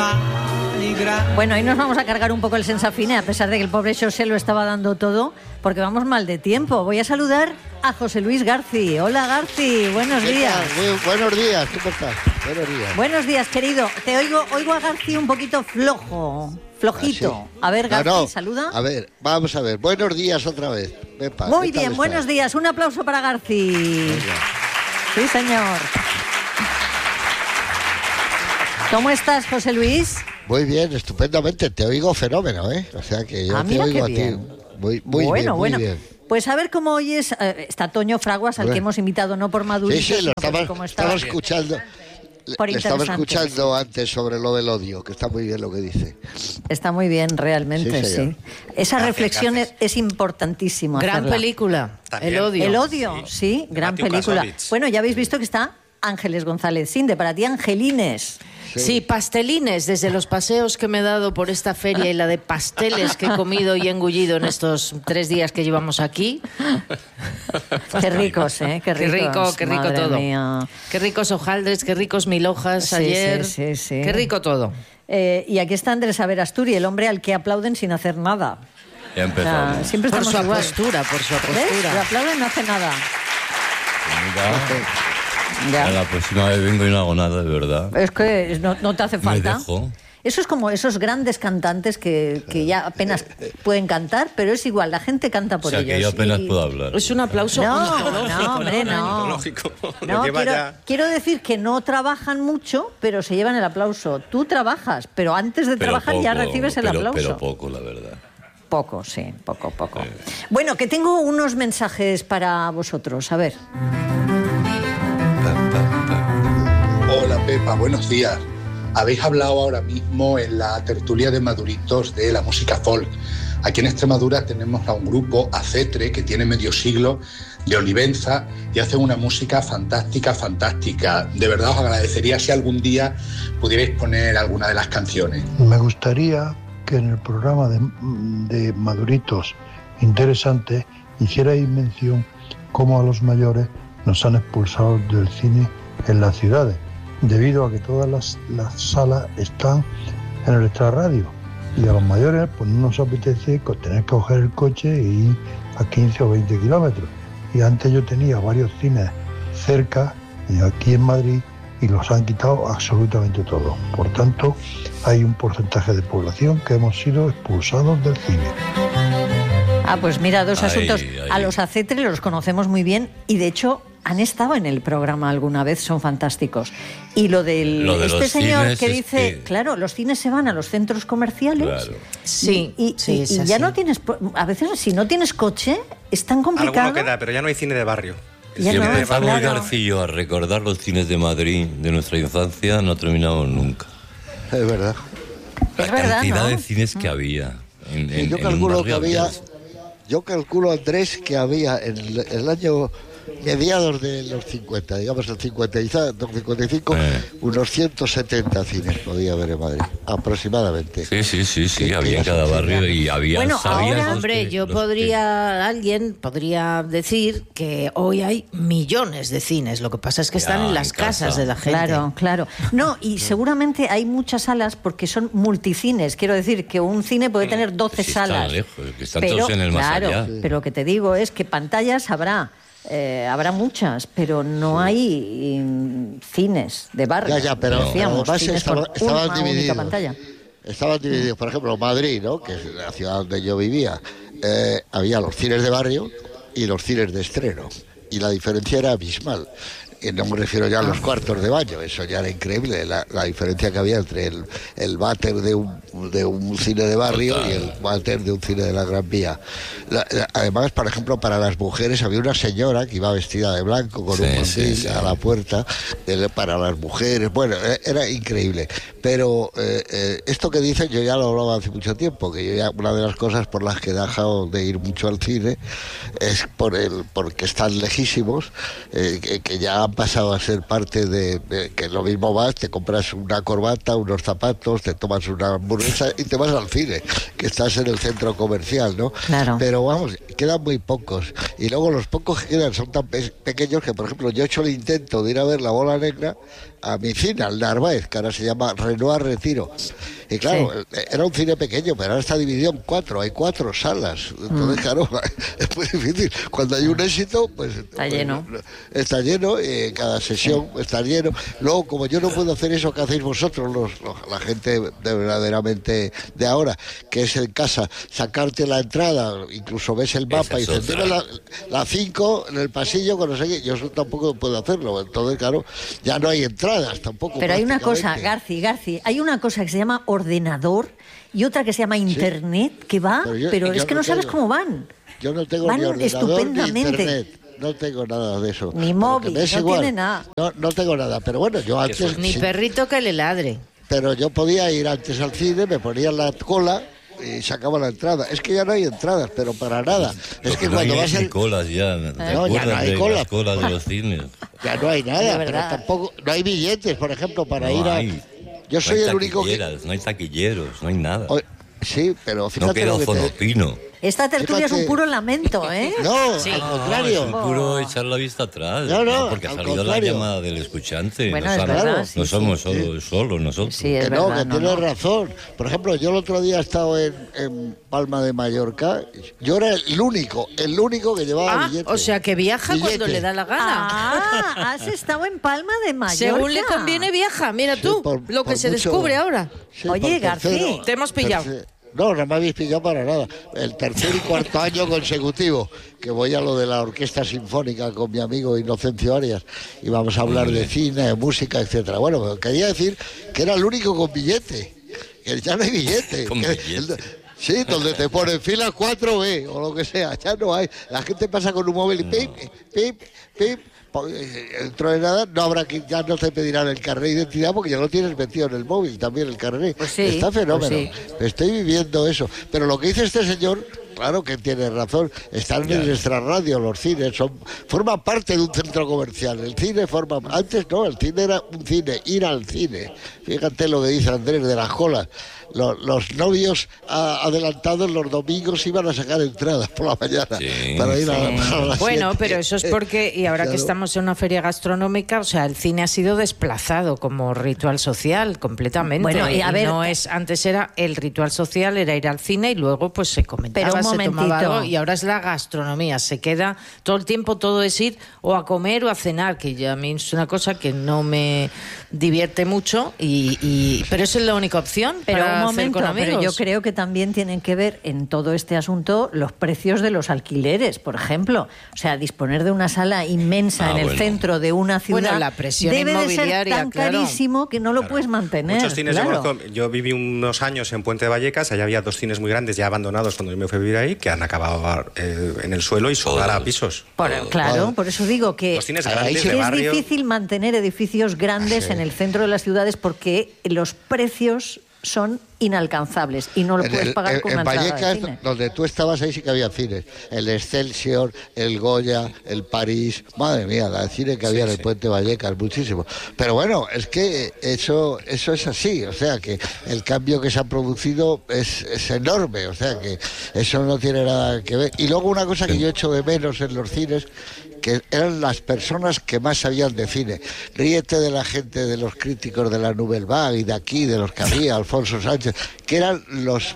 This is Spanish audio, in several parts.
Bueno, ahí nos vamos a cargar un poco el Sensafine, a pesar de que el pobre José lo estaba dando todo, porque vamos mal de tiempo. Voy a saludar a José Luis Garci. Hola, Garci, buenos días. Muy buenos días, ¿cómo estás? Buenos días. Buenos días, querido. Te oigo a Garci un poquito flojito. Sí. A ver, Garci, No. saluda. A ver, vamos a ver. Buenos días otra vez. Pepa, Muy ¿qué tal bien, buenos estás? días. Un aplauso para Garci. Venga. Sí, señor. ¿Cómo estás, José Luis? Muy bien, estupendamente. Te oigo fenómeno, ¿eh? O sea que yo te mira oigo qué a ti. bien. Muy Bueno. bien, muy bien. Pues a ver cómo oyes. Está Toño Fraguas, al Bueno. que hemos invitado no por Madurito, Sí, lo sino porque como estaba estaba escuchando. por Le estaba interesante. escuchando antes sobre lo del odio, que está muy bien lo que dice. Está muy bien, realmente, Sí, señor. sí. Esa reflexión es importantísima. Gran hacerla. película, También. El odio. El odio, sí, gran Matthew película. Kassovitz. Bueno, ya habéis visto que está Ángeles González Sinde, para ti Angelines. Sí, pastelines, desde los paseos que me he dado por esta feria y la de pasteles que he comido y engullido en estos 3 días que llevamos aquí. Qué ricos, ¿eh? Qué ricos. Qué rico Madre todo. mía. Qué ricos hojaldres, qué ricos mil hojas Sí, ayer. sí. Qué rico todo. Y aquí está Andrés Averasturi, el hombre al que aplauden sin hacer nada. Ya empezamos. O sea, siempre Por estamos su igual. postura, por su ¿Ves? postura. Lo aplauden y no hace nada. A la próxima vez vengo y no hago nada, de verdad. Es que no te hace Me falta. dejo. Eso es como esos grandes cantantes que ya apenas pueden cantar, pero es igual, la gente canta por O sea, ellos. que yo apenas Y- puedo hablar. Es un aplauso No, ontológico, no, hombre, no. Lógico. No, quiero decir que no trabajan mucho, pero se llevan el aplauso. Tú trabajas, pero antes de Pero trabajar ya poco, recibes el pero- aplauso. Pero poco, la verdad. Poco, sí, poco. Bueno, que tengo unos mensajes para vosotros, a ver. Hola Pepa, buenos días. Habéis hablado ahora mismo en la tertulia de Maduritos de la música folk. Aquí en Extremadura tenemos a un grupo, Acetre, que tiene medio siglo, de Olivenza, y hacen una música fantástica. De verdad os agradecería si algún día pudierais poner alguna de las canciones. Me gustaría que en el programa de Maduritos Interesante hicierais mención cómo a los mayores nos han expulsado del cine en las ciudades, debido a que todas las salas están en el extrarradio. Y a los mayores pues no nos apetece tener que coger el coche e ir a 15 o 20 kilómetros. Y antes yo tenía varios cines cerca, aquí en Madrid, y los han quitado absolutamente todo. Por tanto, hay un porcentaje de población que hemos sido expulsados del cine. Pues mira, dos Ay, asuntos. ay. A los Acetre los conocemos muy bien y de hecho han estado en el programa alguna vez, son fantásticos. Y lo de Lo de este los señor cines que es dice, que- claro, los cines se van a los centros comerciales. Claro. Sí, Y es ya así. no tienes, a veces si no tienes coche es tan complicado. Alguno queda, pero ya no hay cine de barrio. El Ya cine no, de Empezamos barrio- claro. Garcillo a recordar los cines de Madrid de nuestra infancia, no terminamos nunca. Es verdad. La Es verdad, cantidad ¿no? de cines que había en Yo un calculo que barrio había, yo calculo, Andrés, que había en el año mediados de los 50, digamos el 55, unos 170 cines podía haber en Madrid, aproximadamente. Sí, había en cada barrio y había... Bueno, sabías ahora, los Hombre, que- yo los que- alguien podría decir que hoy hay millones de cines. Lo que pasa es que están Ya, en las en casa. casas de la gente. Claro. No, y seguramente hay muchas salas porque son multicines. Quiero decir que un cine puede tener 12 Si están salas. lejos, que están todos en el más claro, allá. pero lo que te digo es que pantallas habrá muchas, pero no hay cines de barrio. Ya, pero decíamos, además cines con estaban una única divididos. pantalla. Estaban divididos, por ejemplo, Madrid, ¿no?, que es la ciudad donde yo vivía, había los cines de barrio y los cines de estreno, y la diferencia era abismal. Y no me refiero ya a los cuartos de baño, eso ya era increíble, la diferencia que había entre el váter de un cine de barrio y el váter de un cine de la Gran Vía. Además, por ejemplo, para las mujeres había una señora que iba vestida de blanco con un mandil a la puerta para las mujeres. Bueno, era increíble. Pero esto que dicen, yo ya lo hablaba hace mucho tiempo, que yo ya, una de las cosas por las que he dejado de ir mucho al cine es porque están lejísimos, que ya han pasado a ser parte de que lo mismo vas, te compras una corbata, unos zapatos, te tomas una hamburguesa y te vas al cine, que estás en el centro comercial, ¿no? Claro. Pero vamos, quedan muy pocos. Y luego los pocos que quedan son tan pequeños que, por ejemplo, yo he hecho el intento de ir a ver La Bola Negra a mi cine, al Narváez, que ahora se llama Renoir Retiro. Y claro, era un cine pequeño, pero ahora está dividido en 4, hay 4 salas. Entonces, claro, es muy difícil. Cuando hay un éxito, pues... Está lleno. Está lleno, cada sesión está lleno. Luego, como yo no puedo hacer eso que hacéis vosotros, la gente de verdaderamente de ahora, que es en casa, sacarte la entrada, incluso ves el mapa y dices, dime la 5 en el pasillo, con no sé qué, yo eso tampoco puedo hacerlo. Entonces, claro, ya no hay entradas tampoco. Pero hay una cosa, Garci, hay una cosa que se llama ordenador y otra que se llama internet, que va, pero es que no sabes cómo van. Yo no tengo van ni ordenador estupendamente. ni internet. No tengo nada de eso. Ni móvil, no tiene nada. No tengo nada, pero bueno, yo antes... Ni perrito que le ladre. Pero yo podía ir antes al cine, me ponía la cola y sacaba la entrada. Es que ya no hay entradas, pero para nada. Es que cuando vas a... colas ya. No, ya no hay colas. Colas de los cines. Ya no hay nada, pero tampoco... No hay billetes, por ejemplo, para ir a... Yo soy el único que... No hay taquilleros, no hay nada. Sí, pero fíjate... No queda Ofonopino. Esta tertulia es un puro lamento, ¿eh? No, sí. Al contrario. Es un puro echar la vista atrás. No, porque ha salido la llamada del escuchante. Bueno, es verdad, no somos solo nosotros. Sí, es no, verdad, que tienes razón. Por ejemplo, yo el otro día he estado en Palma de Mallorca. Yo era el único que llevaba billetes. O sea, que viaja cuando le da la gana. Has estado en Palma de Mallorca. Según le conviene viaja. Mira tú, lo que se descubre ahora. Sí, oye, García, te hemos pillado. No me habéis pillado para nada. El tercer y cuarto año consecutivo que voy a lo de la Orquesta Sinfónica con mi amigo Inocencio Arias y vamos a hablar de cine, de música, etcétera. Bueno, quería decir que era el único con billete, que ya no hay billete. Sí, donde te ponen fila 4B o lo que sea, ya no hay. La gente pasa con un móvil y pip. Dentro de nada ya no te pedirán el carnet de identidad porque ya lo tienes metido en el móvil también el carnet. Pues sí, está fenómeno. Pues sí. Estoy viviendo eso. Pero lo que dice este señor, claro que tiene razón, están en nuestra radio, los cines, forman parte de un centro comercial. El cine antes no, el cine era un cine, ir al cine. Fíjate lo que dice Andrés de las colas. Los novios adelantados los domingos iban a sacar entradas por la mañana para ir a la Bueno, pero eso es porque, y ahora que estamos en una feria gastronómica, o sea, el cine ha sido desplazado como ritual social completamente. Bueno, y a ver, antes era el ritual social, era ir al cine y luego pues se comentaba, se tomaba algo, y ahora es la gastronomía, se queda todo el tiempo, todo es ir o a comer o a cenar, que ya a mí es una cosa que no me divierte mucho, pero eso es la única opción. Pero un momento, pero yo creo que también tienen que ver en todo este asunto los precios de los alquileres, por ejemplo. O sea, disponer de una sala inmensa en el centro de una ciudad la presión debe de ser inmobiliaria, tan carísimo que no lo puedes mantener. Muchos cines yo viví unos años en Puente de Vallecas, allá había 2 cines muy grandes ya abandonados cuando yo me fui a vivir ahí, que han acabado en el suelo y sobrar a pisos. Claro, por eso digo que los cines grandes es de barrio... difícil mantener edificios grandes en el centro de las ciudades porque los precios son inalcanzables y no lo puedes pagar con una entrada de cine. En Vallecas, donde tú estabas, ahí sí que había cines. El Excelsior, el Goya, el París. Madre mía, la cine que había en el Puente Vallecas, muchísimo. Pero bueno, es que eso es así. O sea, que el cambio que se ha producido es enorme. O sea, que eso no tiene nada que ver. Y luego una cosa que yo echo de menos en los cines, que eran las personas que más sabían de cine. Ríete de la gente, de los críticos de la Nouvelle Vague y de aquí, de los que había, Alfonso Sánchez, que eran los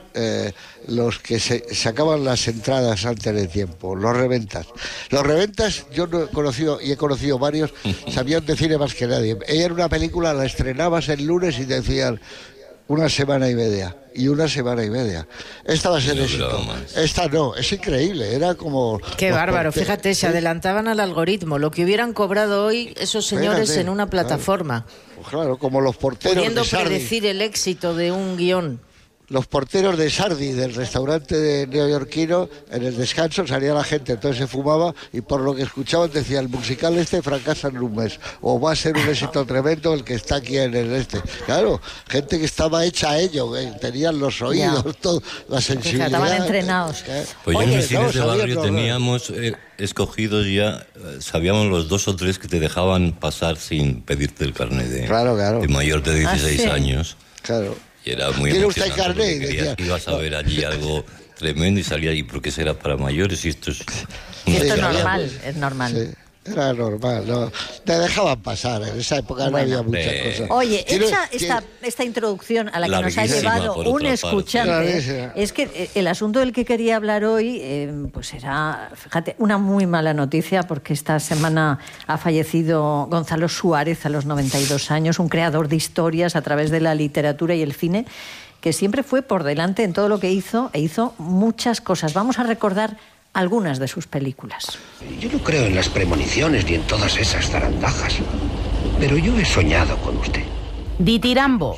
que sacaban las entradas antes de tiempo, los reventas. Los reventas, yo no he conocido, y he conocido varios, sabían de cine más que nadie. Ella era una película, la estrenabas el lunes y te decían 1 semana y media. Y 1 semana y media. Esta va a ser éxito. Esta no, es increíble. Era como... Qué bárbaro, fíjate, se adelantaban al algoritmo. Lo que hubieran cobrado hoy esos señores en una plataforma. Claro, como los porteros pudiendo de Sardi. predecir el éxito de un guión. Los porteros de Sardi, del restaurante neoyorquino, en el descanso salía la gente, entonces se fumaba y por lo que escuchaban decía, el musical fracasa en un mes, o va a ser un éxito tremendo el que está aquí en el Claro, gente que estaba hecha a ello, tenían los oídos, todo, la sensibilidad. Estaban entrenados. Pues ya en los cines de barrio teníamos escogidos ya, sabíamos los 2 o 3 que te dejaban pasar sin pedirte el carnet de mayor de 16 años. Claro. Y era muy ¿Tiene usted emocionante carnet? Creías que ibas a ver allí algo tremendo y salía, ¿y por qué será para mayores? Y esto es... Esto es normal, es normal. Sí. Era normal, ¿no? Te dejaban pasar, en esa época no había muchas cosas. Oye, esta introducción a la que nos ha llevado un escuchante, es que el asunto del que quería hablar hoy, pues era, fíjate, una muy mala noticia, porque esta semana ha fallecido Gonzalo Suárez a los 92 años, un creador de historias a través de la literatura y el cine, que siempre fue por delante en todo lo que hizo, e hizo muchas cosas. Vamos a recordar algunas de sus películas. Yo no creo en las premoniciones ni en todas esas zarandajas, pero yo he soñado con usted. Ditirambo,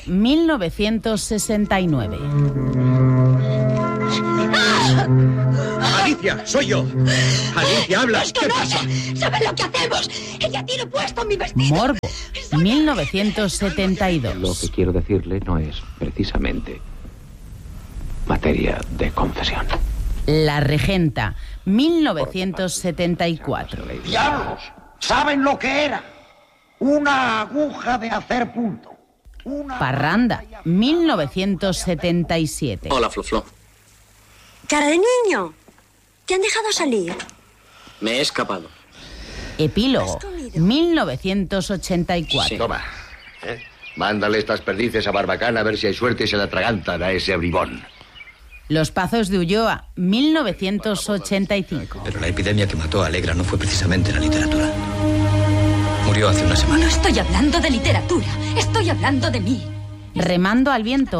1969. ¡Alicia, soy yo! ¡Alicia, hablas! ¿Qué pasa? ¿Sabes lo que hacemos? Ella tiene puesto mi vestido. Morbo, 1972. Lo que quiero decirle no es precisamente materia de confesión. La Regenta, 1974. ¡Diablos! ¿Saben lo que era? Una aguja de hacer punto. Parranda, 1977. Hola, Flo. Cara de niño. ¿Te han dejado salir? Me he escapado. Epílogo, 1984. Sí. Toma. Mándale estas perdices a Barbacana a ver si hay suerte y se la atragantan a ese bribón. Los Pazos de Ulloa, 1985. Pero la epidemia que mató a Alegra no fue precisamente la literatura. Murió hace una semana. No estoy hablando de literatura, estoy hablando de mí. Remando al viento,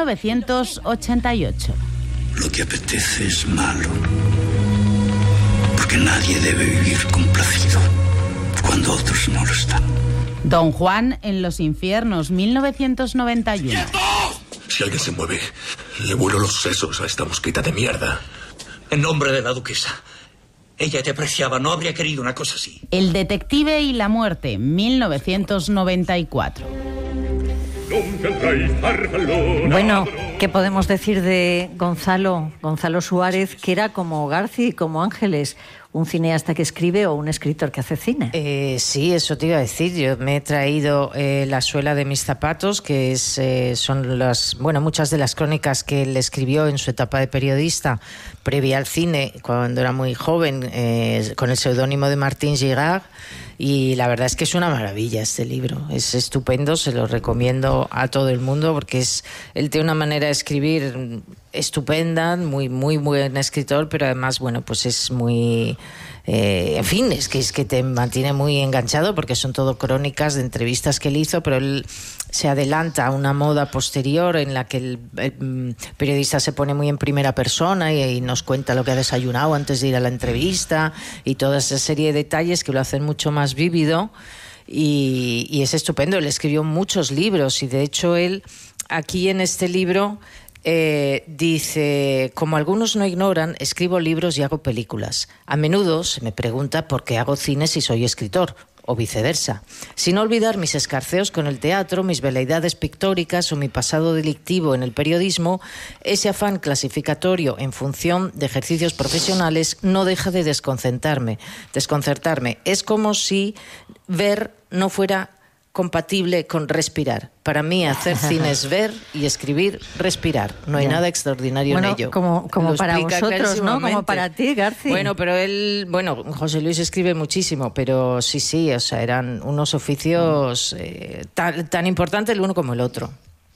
1988. Lo que apetece es malo. Porque nadie debe vivir complacido cuando otros no lo están. Don Juan en los infiernos, 1991. ¡Quieto! Si alguien se mueve, le vuelo los sesos a esta mosquita de mierda. En nombre de la duquesa. Ella te apreciaba, no habría querido una cosa así. El detective y la muerte, 1994. Bueno, ¿qué podemos decir de Gonzalo Suárez, que era como Garci y como Ángeles, un cineasta que escribe o un escritor que hace cine? Sí, eso te iba a decir. Yo me he traído La suela de mis zapatos, que son muchas de las crónicas que él escribió en su etapa de periodista, previa al cine, cuando era muy joven, con el seudónimo de Martín Girard. Y la verdad es que es una maravilla este libro, es estupendo, se lo recomiendo a todo el mundo porque él tiene una manera de escribir estupenda, muy muy buen escritor, pero además pues es muy es que te mantiene muy enganchado porque son todo crónicas de entrevistas que él hizo, pero él se adelanta a una moda posterior en la que el periodista se pone muy en primera persona y nos cuenta lo que ha desayunado antes de ir a la entrevista y toda esa serie de detalles que lo hacen mucho más vívido y es estupendo. Él escribió muchos libros y de hecho él aquí en este libro dice: como algunos no ignoran, escribo libros y hago películas. A menudo se me pregunta por qué hago cine si soy escritor, o viceversa. Sin olvidar mis escarceos con el teatro, mis veleidades pictóricas o mi pasado delictivo en el periodismo, ese afán clasificatorio en función de ejercicios profesionales no deja de desconcertarme. Es como si ver no fuera compatible con respirar. Para mí hacer cine es ver y escribir, respirar. No hay nada extraordinario en ello. Como para vosotros, ¿no? Como para ti, Garci. Pero José Luis escribe muchísimo, pero sí, o sea, eran unos oficios tan importantes el uno como el otro.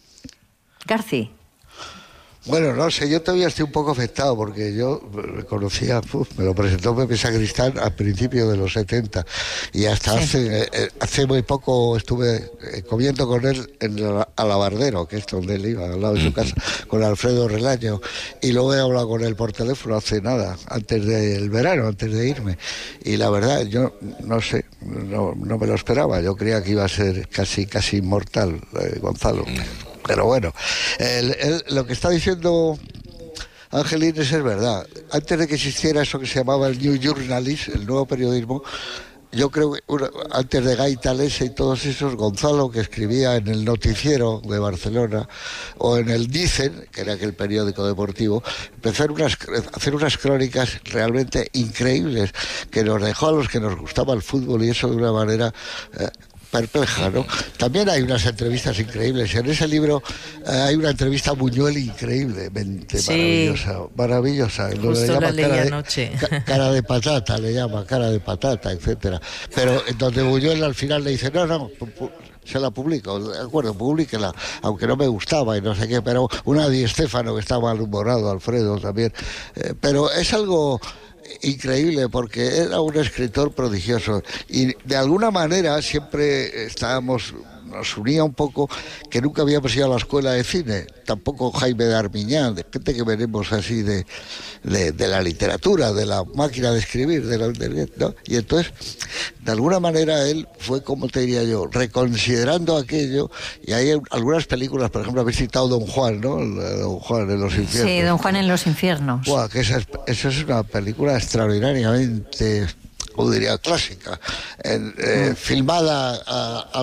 Garci. Bueno, no sé, yo todavía estoy un poco afectado porque yo conocía, me lo presentó Pepe Sacristán a principios de los 70 y hasta hace muy poco estuve comiendo con él en Alabardero, que es donde él iba, al lado de su casa, con Alfredo Relaño, y luego he hablado con él por teléfono hace nada, antes del verano, antes de irme, y la verdad, yo no sé, no me lo esperaba, yo creía que iba a ser casi inmortal, Gonzalo. Pero bueno, lo que está diciendo Angelines es verdad. Antes de que existiera eso que se llamaba el New Journalist, el nuevo periodismo, yo creo que antes de Gay Talese y todos esos, Gonzalo, que escribía en el Noticiero de Barcelona o en el Dicen, que era aquel periódico deportivo, empezó a hacer unas crónicas realmente increíbles que nos dejó a los que nos gustaba el fútbol y eso de una manera perpleja, ¿no? También hay unas entrevistas increíbles. En ese libro hay una entrevista a Buñuel increíblemente maravillosa. Justo lo llama leí anoche. Cara de patata, le llama, cara de patata, etcétera. Pero donde Buñuel al final le dice, no, se la publico, de acuerdo, públiquela, aunque no me gustaba y no sé qué, pero una Di Stéfano que estaba malhumorado, Alfredo también, pero es algo increíble porque era un escritor prodigioso y de alguna manera siempre nos unía un poco que nunca habíamos ido a la escuela de cine, tampoco Jaime de Armiñán, de gente que venimos así de la literatura, de la máquina de escribir, ¿no? Y entonces, de alguna manera él fue, como te diría yo, reconsiderando aquello, y hay algunas películas, por ejemplo, habéis citado Don Juan, ¿no? Don Juan en los infiernos. Sí, Don Juan en los infiernos. Buah, que esa es una película extraordinariamente, como diría, clásica, filmada a